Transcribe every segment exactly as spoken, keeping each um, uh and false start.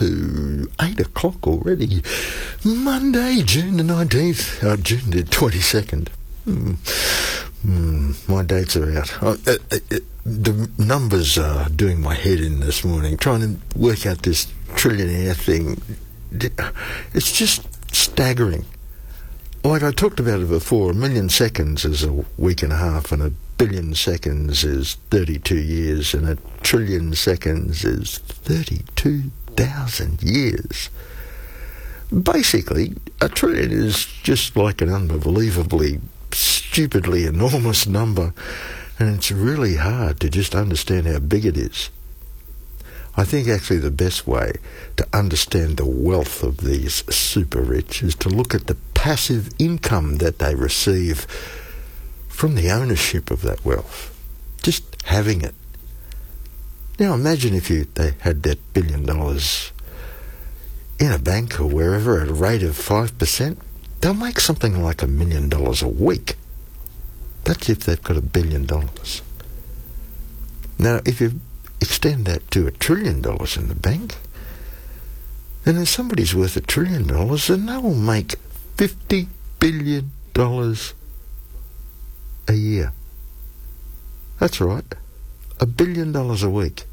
to eight o'clock already. Monday, June the nineteenth, uh, June the twenty-second. Mm. Mm, my dates are out. Uh, uh, uh, the numbers are doing my head in this morning, trying to work out this trillionaire thing. It's just staggering. Like I talked about it before, a million seconds is a week and a half, and a billion seconds is thirty-two years, and a trillion seconds is thirty-two thousand years. Basically, a trillion is just like an unbelievably, stupidly enormous number, and it's really hard to just understand how big it is. I think actually the best way to understand the wealth of these super rich is to look at the passive income that they receive from the ownership of that wealth, just having it. Now imagine if you they had that billion dollars in a bank or wherever at a rate of five percent, they'll make something like a million dollars a week. That's if they've got a billion dollars. Now if you extend that to a trillion dollars in the bank, then if somebody's worth a trillion dollars, then they will make fifty billion dollars a year. That's right, a billion dollars a week.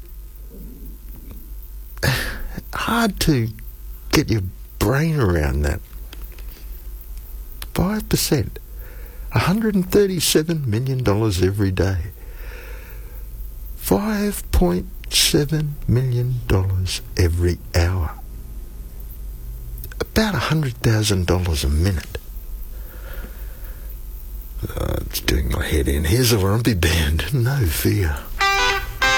Hard to get your brain around that. Five percent, one hundred thirty-seven million dollars every day. Five point seven million dollars every hour. About a hundred thousand dollars a minute. Uh, it's doing my head in. Here's a Warumpi Band. No fear.